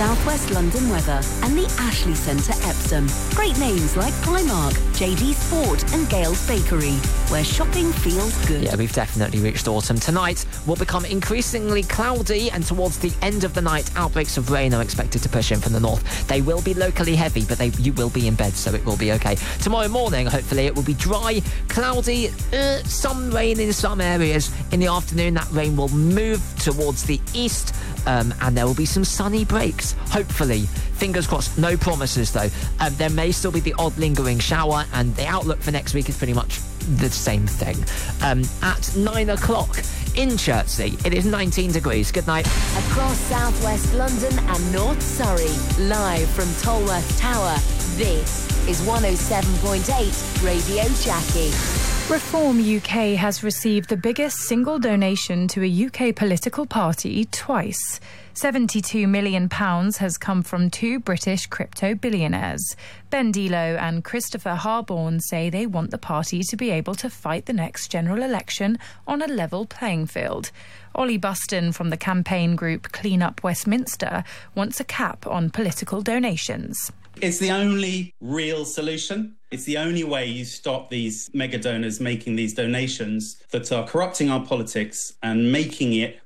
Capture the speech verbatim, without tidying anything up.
South West London weather and the Ashley Centre Epsom. Great names like Primark, J D Sport and Gales Bakery, where shopping feels good. Yeah, we've definitely reached autumn. Tonight will become increasingly cloudy, and towards the end of the night, outbreaks of rain are expected to push in from the north. They will be locally heavy, but they you will be in bed, so it will be okay. Tomorrow morning, hopefully, it will be dry, cloudy, uh, some rain in some areas. In the afternoon, that rain will move towards the east, um, and there will be some sunny breaks, hopefully. Fingers crossed. No promises, though. Um, there may still be the odd lingering shower, and the outlook for next week is pretty much the same thing. Um, at nine o'clock in Chertsey, it is nineteen degrees. Good night. Across South West London and North Surrey, live from Tolworth Tower, this is one oh seven point eight Radio Jackie. Reform U K has received the biggest single donation to a U K political party twice. seventy-two million pounds has come from two British crypto billionaires. Ben Delo and Christopher Harborne say they want the party to be able to fight the next general election on a level playing field. Ollie Buston from the campaign group Clean Up Westminster wants a cap on political donations. It's the only real solution. It's the only way you stop these mega donors making these donations that are corrupting our politics and making it